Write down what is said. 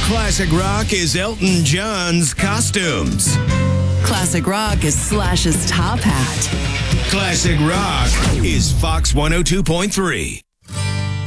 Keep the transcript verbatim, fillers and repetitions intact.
Classic Rock is Elton John's costumes. Classic Rock is Slash's top hat. Classic Rock is Fox one oh two point three.